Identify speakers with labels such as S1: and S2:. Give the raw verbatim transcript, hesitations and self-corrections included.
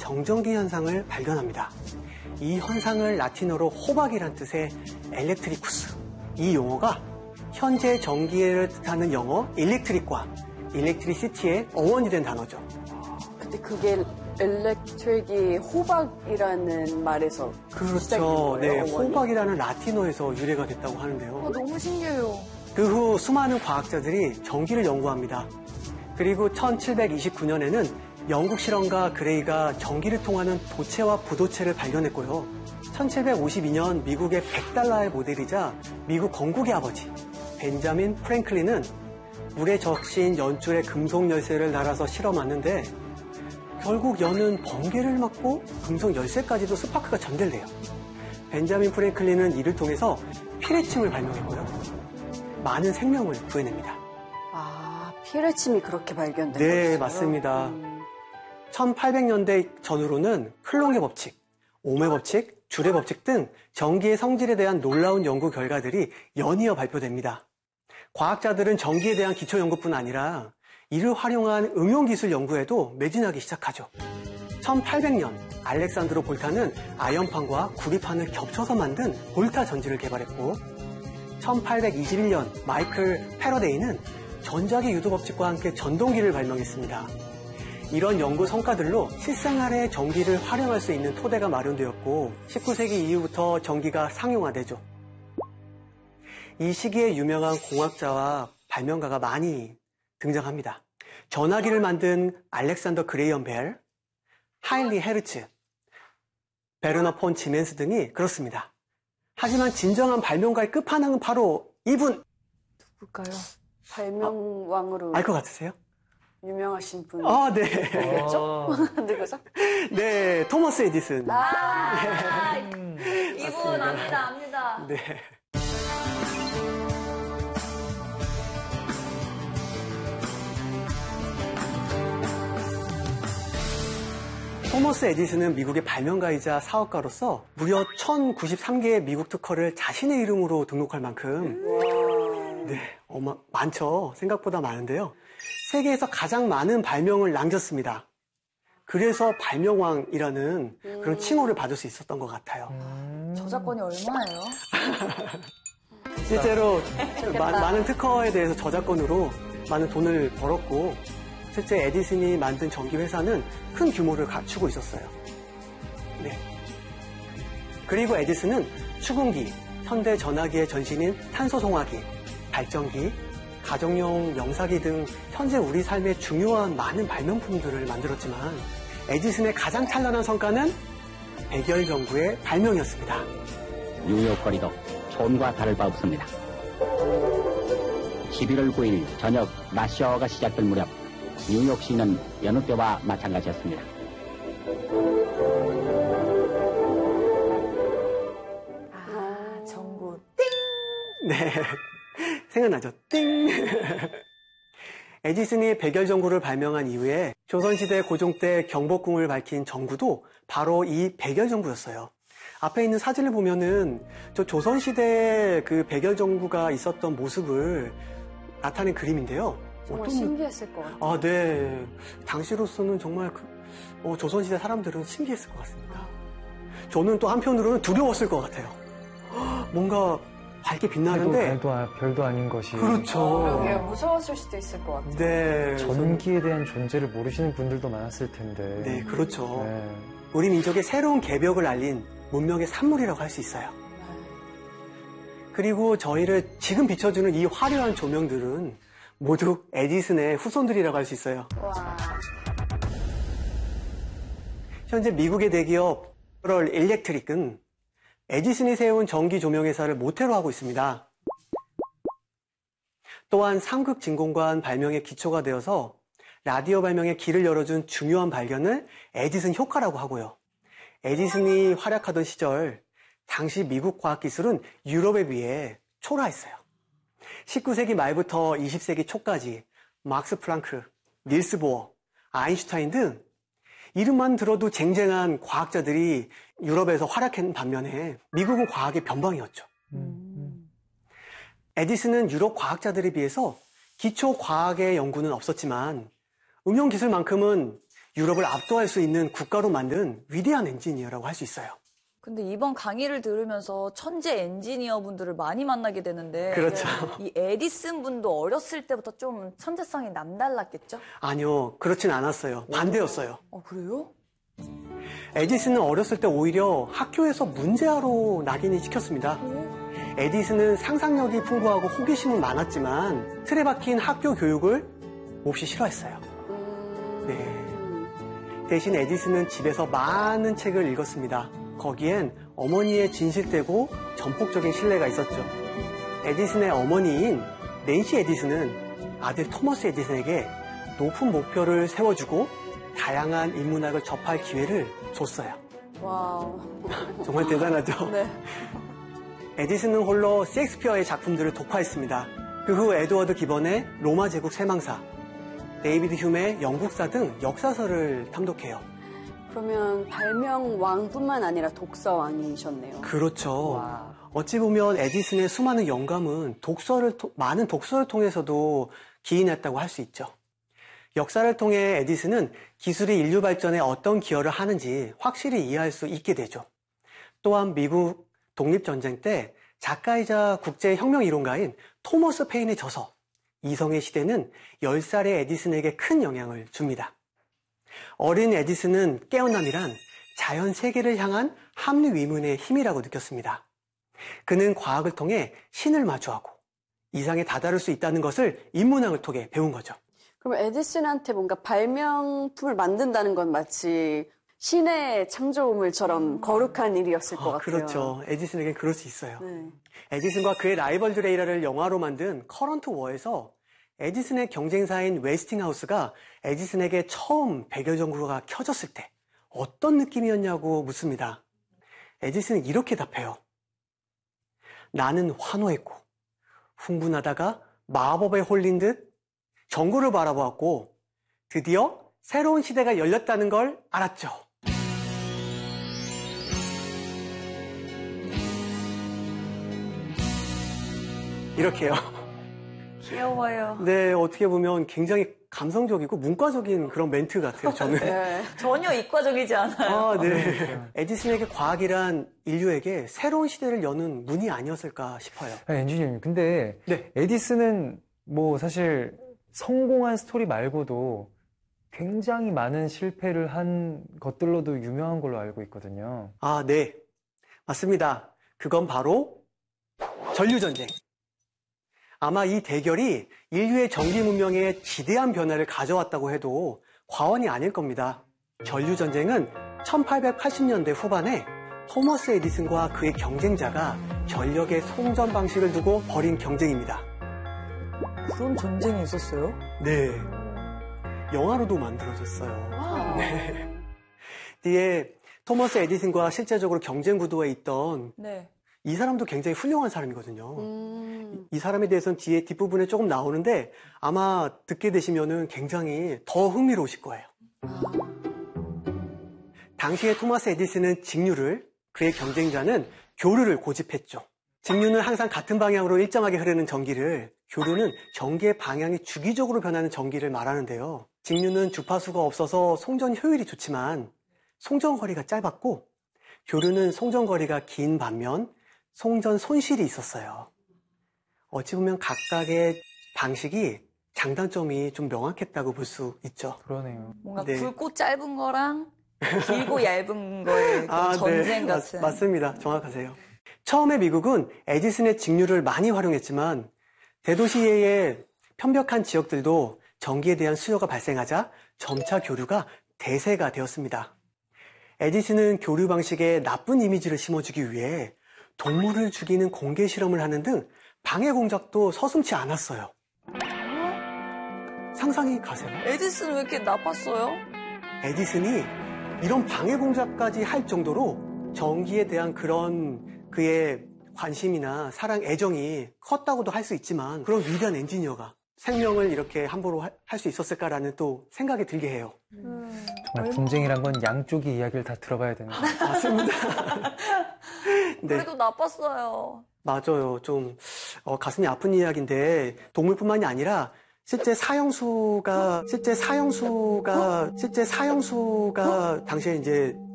S1: 정전기 현상을 발견합니다. 이 현상을 라틴어로 호박이란 뜻의 엘렉트리쿠스. 이 용어가 현재 전기를 뜻하는 영어 일렉트릭과 일렉트리시티의 어원이 된 단어죠.
S2: 근데 그게 엘렉트릭이 호박이라는 말에서
S1: 그렇죠. 네, 호박이라는 라틴어에서 유래가 됐다고 하는데요.
S3: 어, 너무 신기해요.
S1: 그 후 수많은 과학자들이 전기를 연구합니다. 그리고 천칠백이십구 년에는 영국 실험가 그레이가 전기를 통하는 도체와 부도체를 발견했고요. 천칠백오십이 년 미국의 백 달러의 모델이자 미국 건국의 아버지 벤자민 프랭클린은 물에 적신 연줄에 금속 열쇠를 달아서 실어맞는데 결국 연은 번개를 맞고 금속 열쇠까지도 스파크가 전달돼요. 벤자민 프랭클린은 이를 통해서 피레침을 발명했고요. 많은 생명을 구해냅니다.
S2: 아, 피레침이 그렇게 발견된
S1: 네,
S2: 거였어요?
S1: 맞습니다.
S2: 음.
S1: 천팔백 년대 전후로는 클롱의 법칙, 옴의 법칙, 줄의 법칙 등 전기의 성질에 대한 놀라운 연구 결과들이 연이어 발표됩니다. 과학자들은 전기에 대한 기초 연구뿐 아니라 이를 활용한 응용기술 연구에도 매진하기 시작하죠. 천팔백 년 알렉산드로 볼타는 아연판과 구리판을 겹쳐서 만든 볼타 전지를 개발했고 천팔백이십일 년 마이클 패러데이는 전자기 유도 법칙과 함께 전동기를 발명했습니다. 이런 연구 성과들로 실생활에 전기를 활용할 수 있는 토대가 마련되었고 십구 세기 이후부터 전기가 상용화되죠. 이 시기에 유명한 공학자와 발명가가 많이 등장합니다. 전화기를 만든 알렉산더 그레이엄 벨, 하인리 헤르츠, 베르너 폰 지멘스 등이 그렇습니다. 하지만 진정한 발명가의 끝판왕은 바로 이분!
S2: 누굴까요? 발명왕으로
S1: 알 것 같으세요?
S2: 유명하신 분.
S1: 아, 네.
S2: 누구죠? 누구죠?
S1: 네, 토머스 에디슨.
S3: 아,
S1: 네.
S3: 이분 압니다, 압니다.
S1: 네. 토머스 에디슨은 미국의 발명가이자 사업가로서 무려 천구십삼 개의 미국 특허를 자신의 이름으로 등록할 만큼 네, 어마, 많죠. 생각보다 많은데요. 세계에서 가장 많은 발명을 남겼습니다. 그래서 발명왕이라는 음. 그런 칭호를 받을 수 있었던 것 같아요.
S3: 음. 저작권이 얼마예요?
S1: 실제로 마, 많은 특허에 대해서 저작권으로 많은 돈을 벌었고 실제 에디슨이 만든 전기회사는 큰 규모를 갖추고 있었어요. 네. 그리고 에디슨은 추궁기, 현대 전화기의 전신인 탄소송화기, 발전기, 가정용 영사기 등 현재 우리 삶에 중요한 많은 발명품들을 만들었지만 에디슨의 가장 찬란한 성과는 백열전구의 발명이었습니다.
S4: 뉴욕 거리도 처음과 다를 바 없습니다. 십일월 구일 저녁 라시아어가 시작될 무렵 뉴욕시는 여느 때와 마찬가지였습니다.
S3: 아, 전구 띵!
S1: 네, 생각나죠? 띵! 에디슨이 백열전구를 발명한 이후에 조선시대 고종 때 경복궁을 밝힌 전구도 바로 이 백열전구였어요. 앞에 있는 사진을 보면은 저 조선시대 그 백열전구가 있었던 모습을 나타낸 그림인데요.
S2: 정말
S1: 어떤...
S2: 신기했을 것 같아요.
S1: 아, 네. 당시로서는 정말 그, 어, 조선시대 사람들은 신기했을 것 같습니다. 저는 또 한편으로는 두려웠을 것 같아요. 뭔가 밝게 빛나는데
S5: 별도, 별도, 별도 아닌 것이.
S1: 그렇죠.
S2: 그러게요. 무서웠을 수도 있을 것 같아요.
S1: 네.
S5: 전기에 대한 존재를 모르시는 분들도 많았을 텐데.
S1: 네, 그렇죠.
S5: 네.
S1: 우리 민족의 새로운 개벽을 알린 문명의 산물이라고 할 수 있어요. 그리고 저희를 지금 비춰주는 이 화려한 조명들은 모두 에디슨의 후손들이라고 할 수 있어요.
S2: 와.
S1: 현재 미국의 대기업 제너럴 일렉트릭은 에디슨이 세운 전기 조명 회사를 모태로 하고 있습니다. 또한 삼극 진공관 발명의 기초가 되어서 라디오 발명의 길을 열어준 중요한 발견을 에디슨 효과라고 하고요. 에디슨이 활약하던 시절 당시 미국 과학기술은 유럽에 비해 초라했어요. 십구 세기 말부터 이십 세기 초까지 막스 플랑크, 닐스 보어, 아인슈타인 등 이름만 들어도 쟁쟁한 과학자들이 유럽에서 활약한 반면에 미국은 과학의 변방이었죠.
S5: 음.
S1: 에디슨은 유럽 과학자들에 비해서 기초 과학의 연구는 없었지만 응용기술만큼은 유럽을 압도할 수 있는 국가로 만든 위대한 엔지니어라고 할 수 있어요.
S3: 근데 이번 강의를 들으면서 천재 엔지니어 분들을 많이 만나게 되는데
S1: 그렇죠.
S3: 이 에디슨 분도 어렸을 때부터 좀 천재성이 남달랐겠죠?
S1: 아니요, 그렇진 않았어요. 반대였어요.
S3: 어, 그래요?
S1: 에디슨은 어렸을 때 오히려 학교에서 문제아로 낙인이 찍혔습니다. 에디슨은 상상력이 풍부하고 호기심은 많았지만 틀에 박힌 학교 교육을 몹시 싫어했어요. 네. 대신 에디슨은 집에서 많은 책을 읽었습니다. 거기엔 어머니의 진실되고 전폭적인 신뢰가 있었죠. 에디슨의 어머니인 낸시 에디슨은 아들 토머스 에디슨에게 높은 목표를 세워주고 다양한 인문학을 접할 기회를 줬어요.
S2: 와우.
S1: 정말 대단하죠?
S2: 네.
S1: 에디슨은 홀로 셰익스피어의 작품들을 독파했습니다. 그 후 에드워드 기번의 로마 제국 세망사, 데이비드 휴메의 영국사 등 역사서를 탐독해요.
S2: 그러면 발명왕뿐만 아니라 독서왕이셨네요.
S1: 그렇죠.
S3: 와.
S1: 어찌 보면 에디슨의 수많은 영감은 독서를 토- 많은 독서를 통해서도 기인했다고 할 수 있죠. 역사를 통해 에디슨은 기술이 인류 발전에 어떤 기여를 하는지 확실히 이해할 수 있게 되죠. 또한 미국 독립전쟁 때 작가이자 국제혁명이론가인 토머스 페인의 저서 이성의 시대는 열 살의 에디슨에게 큰 영향을 줍니다. 어린 에디슨은 깨어남이란 자연 세계를 향한 합리 위문의 힘이라고 느꼈습니다. 그는 과학을 통해 신을 마주하고 이상에 다다를 수 있다는 것을 인문학을 통해 배운 거죠.
S2: 그럼 에디슨한테 뭔가 발명품을 만든다는 건 마치 신의 창조물처럼 거룩한 일이었을 것
S1: 아,
S2: 같아요.
S1: 그렇죠. 에디슨에겐 그럴 수 있어요.
S2: 네.
S1: 에디슨과 그의 라이벌들의 일화를 영화로 만든 커런트 워에서 에디슨의 경쟁사인 웨스팅하우스가 에디슨에게 처음 백여 전구가 켜졌을 때 어떤 느낌이었냐고 묻습니다. 에디슨은 이렇게 답해요. 나는 환호했고 흥분하다가 마법에 홀린 듯 전구를 바라보았고 드디어 새로운 시대가 열렸다는 걸 알았죠. 이렇게요.
S3: 귀여워요.
S1: 네, 어떻게 보면 굉장히 감성적이고 문과적인 그런 멘트 같아요, 저는.
S2: 네.
S3: 전혀 이과적이지 않아요.
S1: 아, 네. 에디슨에게 과학이란 인류에게 새로운 시대를 여는 문이 아니었을까 싶어요.
S5: 아, 엔지니어님, 근데
S1: 네.
S5: 에디슨은 뭐 사실 성공한 스토리 말고도 굉장히 많은 실패를 한 것들로도 유명한 걸로 알고 있거든요.
S1: 아, 네. 맞습니다. 그건 바로 전류전쟁. 아마 이 대결이 인류의 전기 문명에 지대한 변화를 가져왔다고 해도 과언이 아닐 겁니다. 전류전쟁은 천팔백팔십 년대 후반에 토머스 에디슨과 그의 경쟁자가 전력의 송전 방식을 두고 벌인 경쟁입니다.
S3: 그런 전쟁이 있었어요?
S1: 네. 영화로도 만들어졌어요.
S3: 와.
S1: 네. 뒤에 토머스 에디슨과 실제적으로 경쟁 구도에 있던
S3: 네.
S1: 이 사람도 굉장히 훌륭한 사람이거든요.
S2: 음.
S1: 이 사람에 대해서는 뒤에 뒷부분에 조금 나오는데 아마 듣게 되시면은 굉장히 더 흥미로우실 거예요. 당시에 토마스 에디슨은 직류를, 그의 경쟁자는 교류를 고집했죠. 직류는 항상 같은 방향으로 일정하게 흐르는 전기를, 교류는 전기의 방향이 주기적으로 변하는 전기를 말하는데요. 직류는 주파수가 없어서 송전 효율이 좋지만 송전 거리가 짧았고, 교류는 송전 거리가 긴 반면 송전 손실이 있었어요. 어찌 보면 각각의 방식이 장단점이 좀 명확했다고 볼 수 있죠.
S5: 그러네요.
S3: 뭔가
S1: 네.
S3: 굵고 짧은 거랑 길고 얇은 거의 그 전쟁
S1: 네.
S3: 같은.
S1: 맞, 맞습니다. 정확하세요. 처음에 미국은 에디슨의 직류를 많이 활용했지만 대도시의 편벽한 지역들도 전기에 대한 수요가 발생하자 점차 교류가 대세가 되었습니다. 에디슨은 교류 방식에 나쁜 이미지를 심어주기 위해 동물을 죽이는 공개 실험을 하는 등 방해 공작도 서슴지 않았어요. 상상이 가세요?
S3: 에디슨 왜 이렇게 나빴어요?
S1: 에디슨이 이런 방해 공작까지 할 정도로 전기에 대한 그런 그의 관심이나 사랑, 애정이 컸다고도 할 수 있지만 그런 위대한 엔지니어가 생명을 이렇게 함부로 할 수 있었을까라는 또 생각이 들게 해요.
S2: 음.
S5: 정말 분쟁이란 건 양쪽의 이야기를 다 들어봐야 됩니다.
S1: 맞습니다. 네,
S3: 그래도 나빴어요.
S1: 맞아요. 좀 어, 가슴이 아픈 이야기인데 동물뿐만이 아니라 실제 사형수가 실제 사형수가 실제 사형수가 당시에 이제